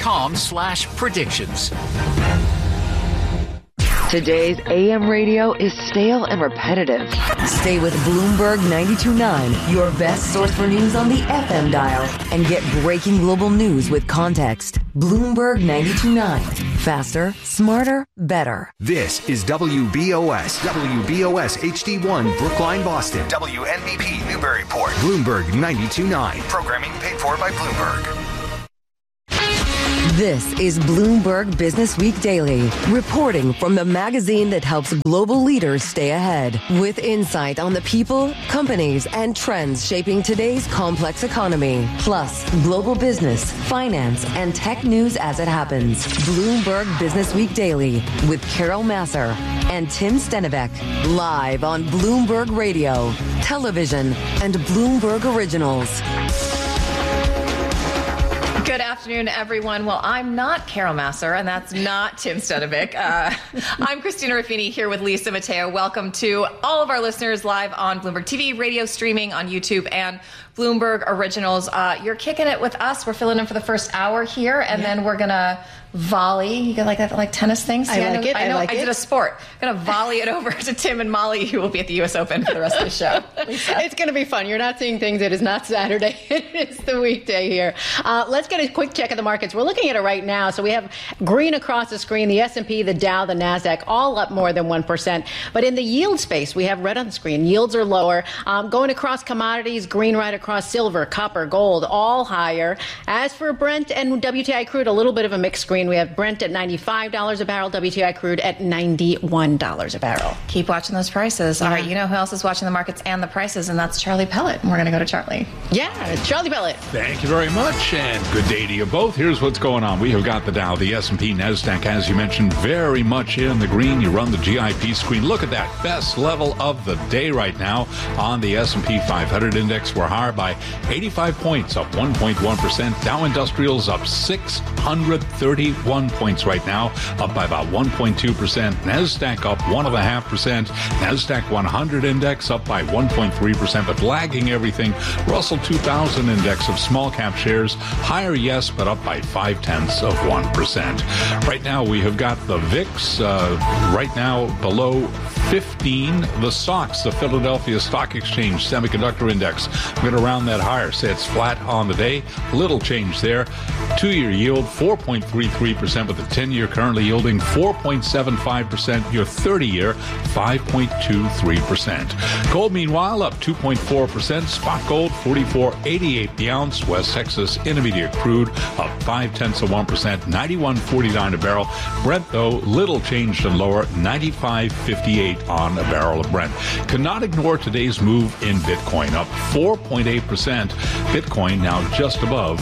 Bloomberg.com/predictions. Today's AM radio is stale and repetitive. Stay with Bloomberg 92.9, your best source for news on the FM dial, and get breaking global news with context. Bloomberg 92.9. Faster, smarter, better. This is WBOS HD1, Brookline, Boston. WNBP, Newburyport. Bloomberg 92.9. Programming paid for by Bloomberg. This is Bloomberg Business Week Daily, reporting from the magazine that helps global leaders stay ahead, with insight on the people, companies, and trends shaping today's complex economy, plus global business, finance, and tech news as it happens. Bloomberg Business Week Daily with Carol Massar and Tim Stenivek, live on Bloomberg Radio, television, and Bloomberg Originals. Good afternoon, everyone. Well, I'm not Carol Massar, and that's not Tim Stenivek. I'm Christina Ruffini here with Lisa Mateo. Welcome to all of our listeners live on Bloomberg TV, radio streaming on YouTube, and Bloomberg Originals. You're kicking it with us. We're filling in for the first hour here, and then we're going to volley. You got like that, like tennis things? I like it. I did a sport. I'm going to volley it over to Tim and Molly, who will be at the U.S. Open for the rest of the show. Lisa. It's going to be fun. You're not seeing things. It is not Saturday. It is the weekday here. Let's get a quick check of the markets. We're looking at it right now. So we have green across the screen. The S&P, the Dow, the NASDAQ, all up more than 1%. But in the yield space, we have red on the screen. Yields are lower. Going across commodities, green right across silver, copper, gold, all higher. As for Brent and WTI crude, a little bit of a mixed screen. We have Brent at $95 a barrel, WTI crude at $91 a barrel. Keep watching those prices. All right, you know who else is watching the markets and the prices, and that's Charlie Pellet. And we're going to go to Charlie. Yeah, Charlie Pellet. Thank you very much, and good day to you both. Here's what's going on. We have got the Dow, the S&P, NASDAQ, as you mentioned, very much in the green. You run the GIP screen. Look at that best level of the day right now on the S&P 500 index. We're higher by 85 points, up 1.1%. Dow Industrials up 631 points right now, up by about 1.2%. NASDAQ up 1.5%. NASDAQ 100 index up by 1.3%, but lagging everything. Russell 2000 index of small cap shares higher, yes, but up by 0.5%. Right now we have got the VIX right now below 15. The SOX, the Philadelphia Stock Exchange Semiconductor Index, I'm going to round that higher. Say it's flat on the day. Little change there. 2-year yield 4.33%, but the 10-year currently yielding 4.75%. Your 30-year 5.23%. Gold, meanwhile, up 2.4%. Spot gold 44.88 the ounce. West Texas Intermediate crude up 0.5%, 91.49 a barrel. Brent, though, little changed and lower, 95.58 on a barrel of Brent. Cannot ignore today's move in Bitcoin, up 4.8%. Bitcoin now just above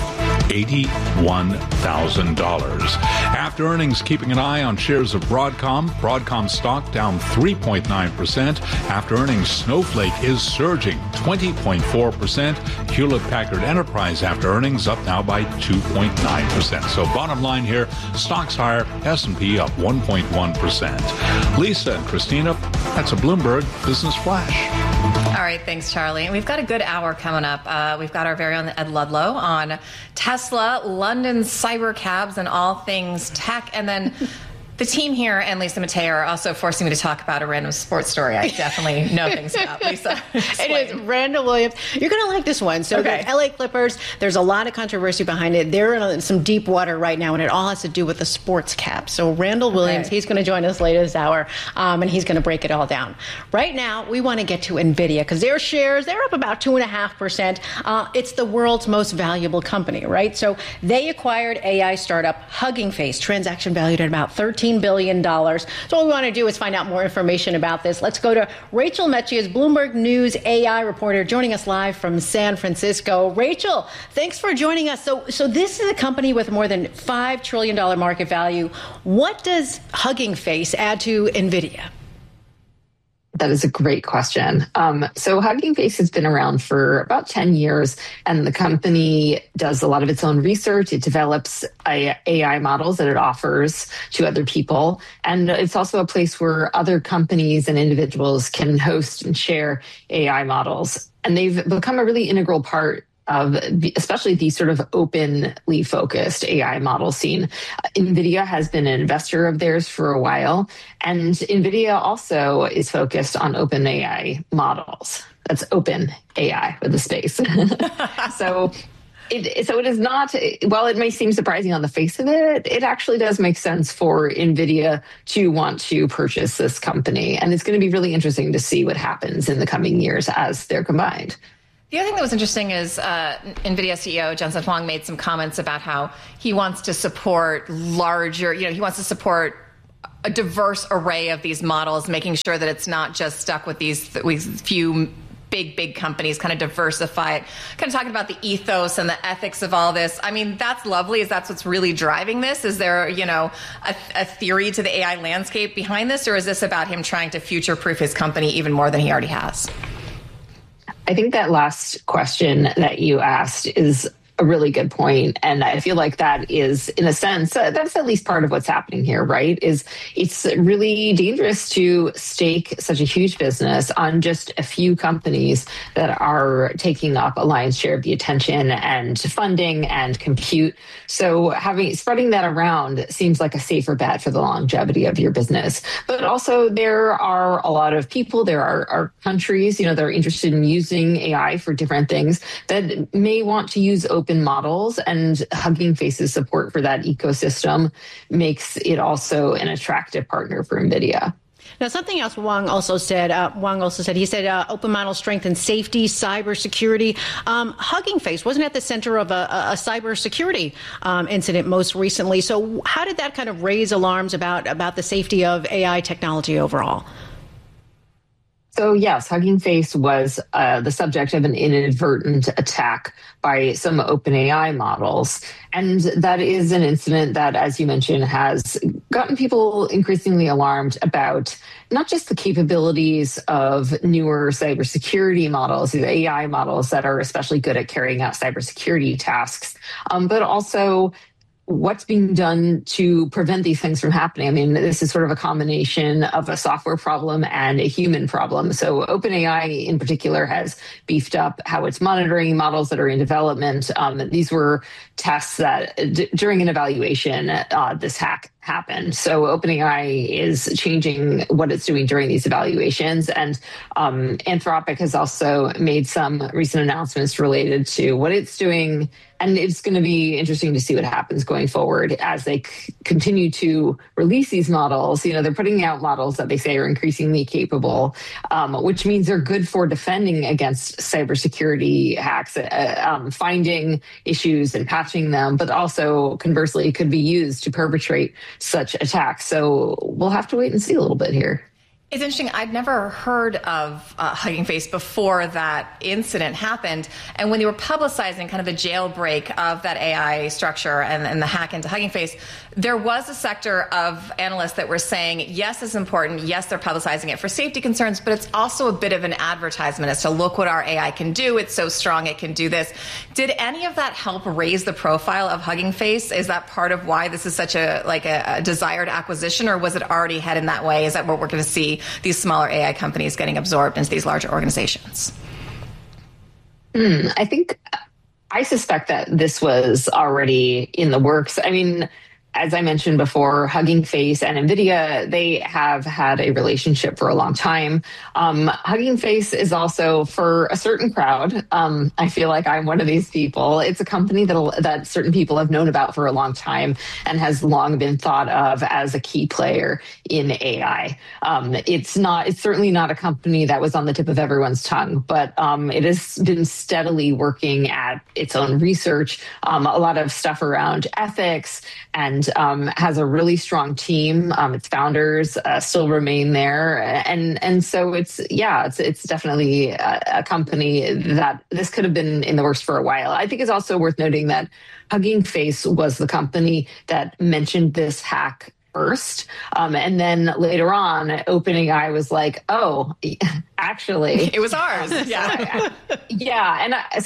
$81,000. After earnings, keeping an eye on shares of Broadcom. Broadcom stock down 3.9%. After earnings, Snowflake is surging 20.4%. Hewlett-Packard Enterprise after earnings up now by 2.9%. So bottom line here, stocks higher, S&P up 1.1%. Lisa and Christina, that's a Bloomberg Business Flash. All right, thanks, Charlie. And we've got a good hour coming up. We've got our very own Ed Ludlow on Tesla, London cyber cabs, and all things tech. And then the team here and Lisa Mateo are also forcing me to talk about a random sports story I definitely know things about. Lisa, it is Randall Williams. You're going to like this one. So the LA Clippers, there's a lot of controversy behind it. They're in some deep water right now, and it all has to do with the sports cap. So Randall Williams, he's going to join us later this hour, and he's going to break it all down. Right now, we want to get to NVIDIA because their shares, they're up about 2.5%. It's the world's most valuable company, right? So they acquired AI startup Hugging Face, transaction valued at about $13 billion. So what we want to do is find out more information about this. Let's go to Rachel Metchius, Bloomberg News AI reporter, joining us live from San Francisco. Rachel, thanks for joining us. So this is a company with more than $5 trillion market value. What does Hugging Face add to NVIDIA? That is a great question. So Hugging Face has been around for about 10 years, and the company does a lot of its own research. It develops AI models that it offers to other people. And it's also a place where other companies and individuals can host and share AI models. And they've become a really integral part of especially the sort of openly focused AI model scene. NVIDIA has been an investor of theirs for a while, and NVIDIA also is focused on open AI models. That's open AI with a space. So it is not, while it may seem surprising on the face of it, it actually does make sense for NVIDIA to want to purchase this company. And it's going to be really interesting to see what happens in the coming years as they're combined. The other thing that was interesting is NVIDIA CEO Jensen Huang made some comments about how he wants to support he wants to support a diverse array of these models, making sure that it's not just stuck with these few big companies, kind of diversify it, kind of talking about the ethos and the ethics of all this. I mean, that's lovely. Is that's what's really driving this? Is there, a theory to the AI landscape behind this, or is this about him trying to future-proof his company even more than he already has? I think that last question that you asked is a really good point. And I feel like that is, in a sense, that's at least part of what's happening here, right? Is it's really dangerous to stake such a huge business on just a few companies that are taking up a lion's share of the attention and funding and compute. So spreading that around seems like a safer bet for the longevity of your business. But also there are a lot of people, there are countries, that are interested in using AI for different things that may want to use open models, and Hugging Face's support for that ecosystem makes it also an attractive partner for NVIDIA. Now, something else Huang also said, he said open model strengthens safety, cybersecurity. Hugging Face wasn't at the center of a cybersecurity incident most recently. So how did that kind of raise alarms about the safety of AI technology overall? So yes, Hugging Face was the subject of an inadvertent attack by some OpenAI models. And that is an incident that, as you mentioned, has gotten people increasingly alarmed about not just the capabilities of newer cybersecurity models, the AI models that are especially good at carrying out cybersecurity tasks, but also what's being done to prevent these things from happening. I mean, this is sort of a combination of a software problem and a human problem. So OpenAI in particular has beefed up how it's monitoring models that are in development. These were tests that during an evaluation, this hack happened. So OpenAI is changing what it's doing during these evaluations. And Anthropic has also made some recent announcements related to what it's doing. And it's going to be interesting to see what happens going forward as they continue to release these models. They're putting out models that they say are increasingly capable, which means they're good for defending against cybersecurity hacks, finding issues and patching them, but also conversely could be used to perpetrate such attacks. So we'll have to wait and see a little bit here. It's interesting. I'd never heard of Hugging Face before that incident happened. And when they were publicizing kind of the jailbreak of that AI structure and the hack into Hugging Face, there was a sector of analysts that were saying, yes, it's important. Yes, they're publicizing it for safety concerns, but it's also a bit of an advertisement as to look what our AI can do. It's so strong, it can do this. Did any of that help raise the profile of Hugging Face? Is that part of why this is such a desired acquisition, or was it already headed that way? Is that what we're going to see? These smaller AI companies getting absorbed into these larger organizations? I suspect that this was already in the works. I mean, as I mentioned before, Hugging Face and NVIDIA, they have had a relationship for a long time. Hugging Face is also for a certain crowd. I feel like I'm one of these people. It's a company that certain people have known about for a long time and has long been thought of as a key player in AI. It's certainly not a company that was on the tip of everyone's tongue, but it has been steadily working at its own research, a lot of stuff around ethics, and has a really strong team. Its founders still remain there, and so it's definitely a company that this could have been in the works for a while. I think it's also worth noting that Hugging Face was the company that mentioned this hack first, and then later on, OpenAI was like, "Oh, actually, it was ours." Yeah,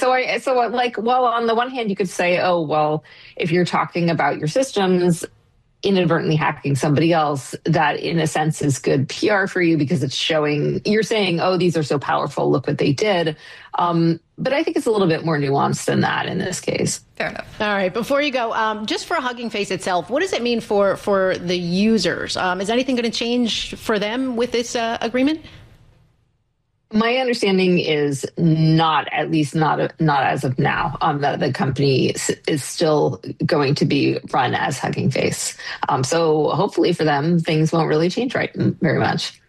well, on the one hand, you could say, "Oh, well, if you're talking about your systems, inadvertently hacking somebody else, that in a sense is good PR for you because it's showing, you're saying, oh, these are so powerful, look what they did. But I think it's a little bit more nuanced than that in this case. Fair enough. All right. Before you go, just for Hugging Face itself, what does it mean for the users? Is anything going to change for them with this agreement? My understanding is not, at least not as of now. The company is still going to be run as Hugging Face. So hopefully for them, things won't really change very much.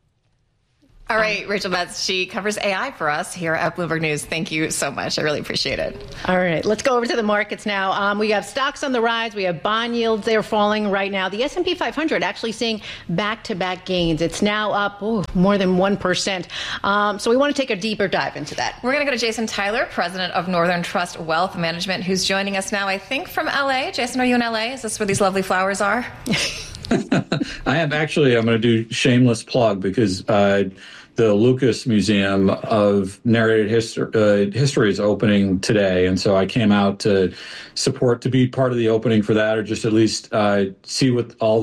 All right, Rachel Betts, she covers AI for us here at Bloomberg News. Thank you so much. I really appreciate it. All right, let's go over to the markets now. We have stocks on the rise. We have bond yields. They're falling right now. The S&P 500 actually seeing back-to-back gains. It's now up more than 1%. So we want to take a deeper dive into that. We're going to go to Jason Tyler, president of Northern Trust Wealth Management, who's joining us now, I think, from L.A. Jason, are you in L.A.? Is this where these lovely flowers are? I am actually. I'm going to do shameless plug because the Lucas Museum of Narrated History is opening today, and so I came out to support, to be part of the opening for that, or just at least see what all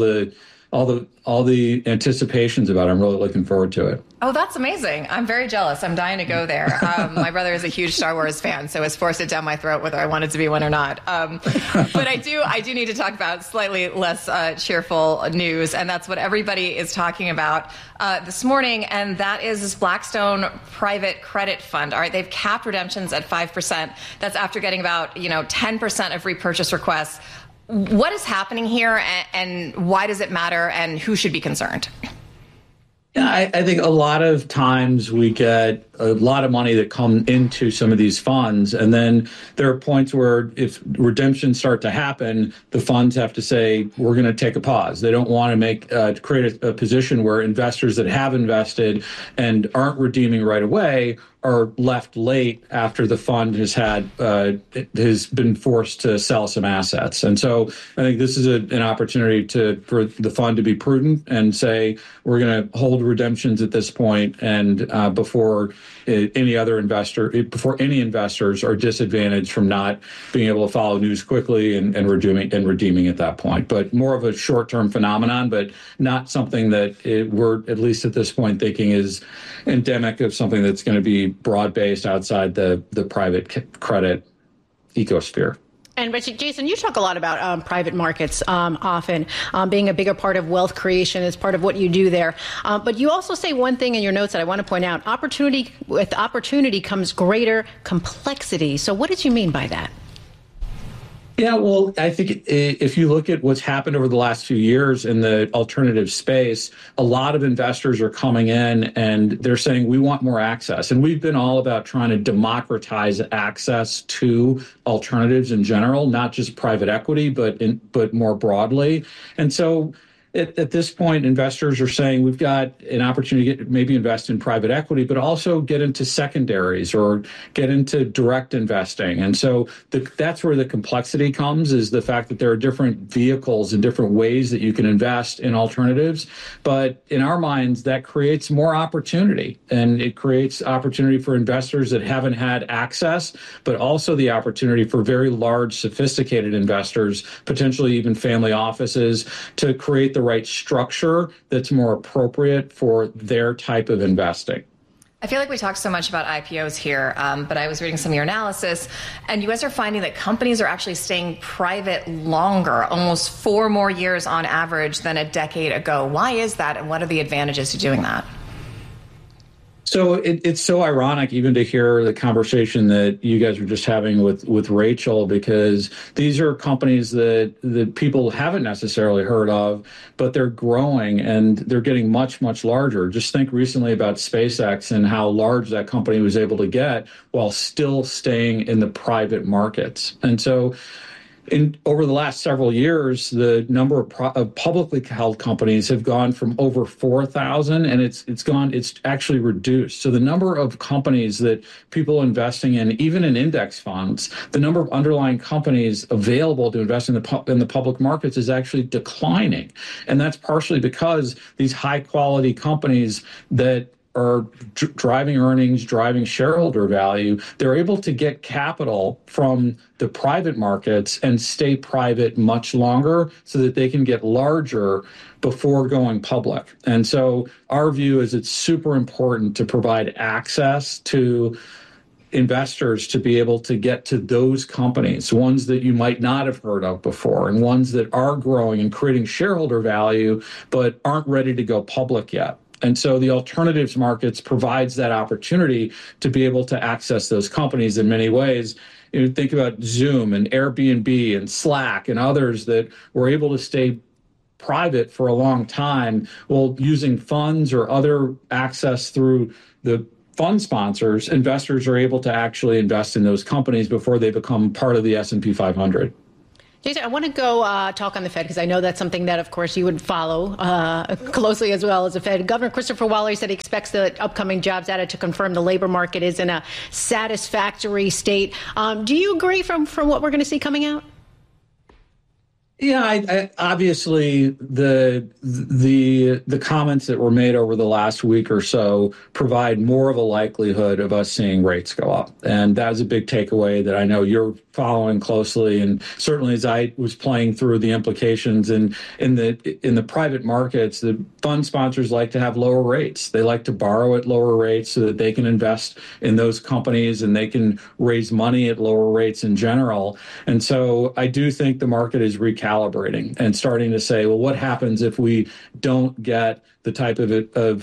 the anticipations about it. I'm really looking forward to it. Oh, that's amazing. I'm very jealous. I'm dying to go there. My brother is a huge Star Wars fan, so it's forced it down my throat whether I wanted to be one or not. But I do need to talk about slightly less cheerful news, and that's what everybody is talking about this morning, and that is this Blackstone private credit fund. All right, they've capped redemptions at 5%. That's after getting about 10% of repurchase requests. What is happening here, and why does it matter, and who should be concerned? Yeah, I think a lot of times we get a lot of money that come into some of these funds, and then there are points where if redemptions start to happen, the funds have to say, we're going to take a pause. They don't want to create a position where investors that have invested and aren't redeeming right away are left late after the fund has been forced to sell some assets. And so I think this is an opportunity for the fund to be prudent and say, we're going to hold redemptions at this point, and before any investors are disadvantaged from not being able to follow news quickly and redeeming at that point. But more of a short-term phenomenon, but not something that we're, at least at this point, thinking is endemic of something that's going to be broad-based outside the private credit ecosphere. And Jason, you talk a lot about private markets often being a bigger part of wealth creation as part of what you do there. But you also say one thing in your notes that I want to point out. With opportunity comes greater complexity. So what did you mean by that? Yeah, well, I think if you look at what's happened over the last few years in the alternative space, a lot of investors are coming in and they're saying, we want more access. And we've been all about trying to democratize access to alternatives in general, not just private equity, but more broadly. And so at this point, investors are saying we've got an opportunity to maybe invest in private equity, but also get into secondaries or get into direct investing. And so that's where the complexity comes, is the fact that there are different vehicles and different ways that you can invest in alternatives. But in our minds, that creates more opportunity, and it creates opportunity for investors that haven't had access, but also the opportunity for very large, sophisticated investors, potentially even family offices, to create the right structure that's more appropriate for their type of investing. I feel like we talk so much about IPOs here, but I was reading some of your analysis, and you guys are finding that companies are actually staying private longer, almost 4 more years on average than a decade ago. Why is that, and what are the advantages to doing that? So it's so ironic even to hear the conversation that you guys were just having with Rachel, because these are companies that people haven't necessarily heard of, but they're growing and they're getting much, much larger. Just think recently about SpaceX and how large that company was able to get while still staying in the private markets. And so over the last several years, the number of publicly held companies have gone from over 4,000, and it's actually reduced. So the number of companies that people are investing in, even in index funds, the number of underlying companies available to invest in the public markets is actually declining. And that's partially because these high quality companies that are driving earnings, driving shareholder value, they're able to get capital from the private markets and stay private much longer so that they can get larger before going public. And so our view is it's super important to provide access to investors to be able to get to those companies, ones that you might not have heard of before, and ones that are growing and creating shareholder value, but aren't ready to go public yet. And so the alternatives markets provides that opportunity to be able to access those companies in many ways. You know, think about Zoom and Airbnb and Slack and others that were able to stay private for a long time. Well, using funds or other access through the fund sponsors, investors are able to actually invest in those companies before they become part of the S&P 500. Jason, I want to go talk on the Fed because I know that's something that, of course, you would follow closely as well as the Fed. Governor Christopher Waller said he expects the upcoming jobs data to confirm the labor market is in a satisfactory state. Do you agree from what we're going to see coming out? Yeah, I obviously the comments that were made over the last week or so provide more of a likelihood of us seeing rates go up, and that was a big takeaway that I know you're following closely. And certainly, as I was playing through the implications in the private markets, the fund sponsors like to have lower rates. They like to borrow at lower rates so that they can invest in those companies and they can raise money at lower rates in general. And so I do think the market is recalibrating and starting to say, well, what happens if we don't get the type of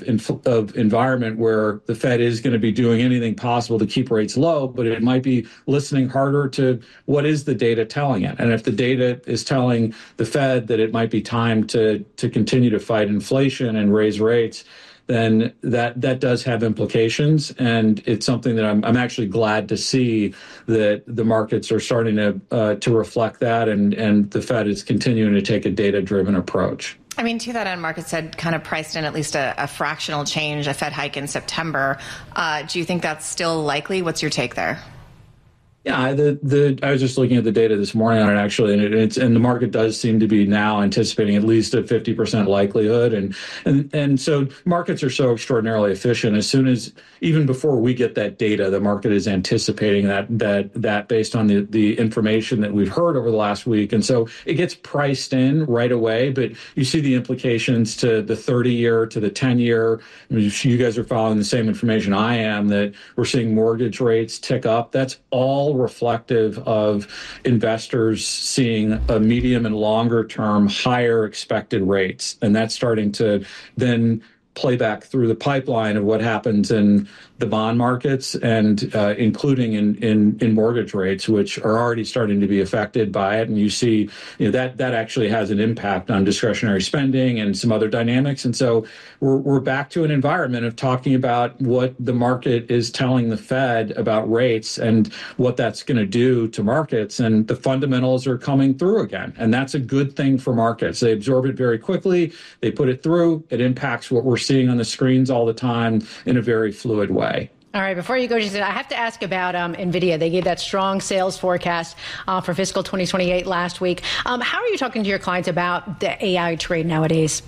environment where the Fed is going to be doing anything possible to keep rates low, but it might be listening harder to what is the data telling it. And if the data is telling the Fed that it might be time to continue to fight inflation and raise rates, then that does have implications. And it's something that I'm actually glad to see that the markets are starting to reflect that, and the Fed is continuing to take a data-driven approach. I mean, to that end, markets had kind of priced in at least a fractional change, a Fed hike in September. Do you think that's still likely? What's your take there? Yeah, I was just looking at the data this morning on it actually, and the market does seem to be now anticipating at least a 50% likelihood, and so markets are so extraordinarily efficient. As soon as, even before we get that data, the market is anticipating that based on the information that we've heard over the last week, and so it gets priced in right away. But you see the implications to the 30-year, to the 10-year. I mean, you guys are following the same information I am, that we're seeing mortgage rates tick up. That's all reflective of investors seeing a medium and longer term higher expected rates. And that's starting to then play back through the pipeline of what happens in the bond markets, and including in mortgage rates, which are already starting to be affected by it. And you see, that actually has an impact on discretionary spending and some other dynamics. And so we're back to an environment of talking about what the market is telling the Fed about rates and what that's going to do to markets. And the fundamentals are coming through again. And that's a good thing for markets. They absorb it very quickly. They put it through. It impacts what we're seeing on the screens all the time in a very fluid way. All right, before you go, Jason, I have to ask about NVIDIA. They gave that strong sales forecast for fiscal 2028 last week. How are you talking to your clients about the AI trade nowadays?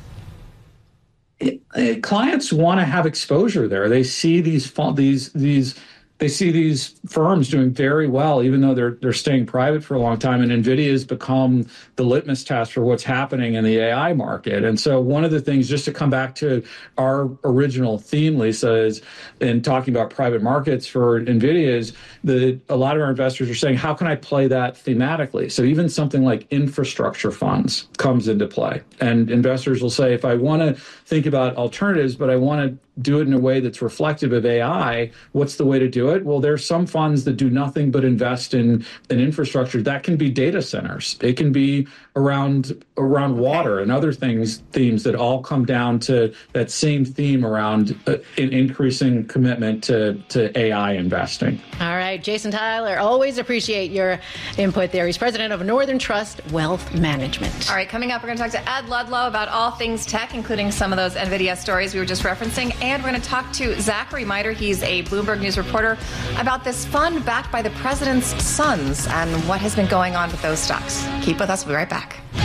Clients want to have exposure there. They see these firms doing very well, even though they're staying private for a long time. And NVIDIA has become the litmus test for what's happening in the AI market. And so one of the things, just to come back to our original theme, Lisa, is in talking about private markets for NVIDIA, is that a lot of our investors are saying, how can I play that thematically? So even something like infrastructure funds comes into play. And investors will say, if I want to think about alternatives, but I want to do it in a way that's reflective of AI, what's the way to do it? Well, there's some funds that do nothing but invest in infrastructure. That can be data centers. It can be around water and other themes that all come down to that same theme around an increasing commitment to AI investing. All right, Jason Tyler, always appreciate your input there. He's president of Northern Trust Wealth Management. All right, coming up, we're going to talk to Ed Ludlow about all things tech, including some of those NVIDIA stories we were just referencing. And we're going to talk to Zachary Miter. He's a Bloomberg News reporter about this fund backed by the president's sons and what has been going on with those stocks. Keep with us. We'll be right back.